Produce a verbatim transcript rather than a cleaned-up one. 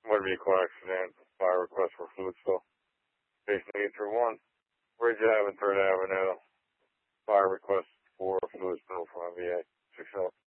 Motor vehicle accident, fire request for fluid spill. Station eight three one, Ridge Avenue, third Avenue, fire request for fluid spill from V A. six oh.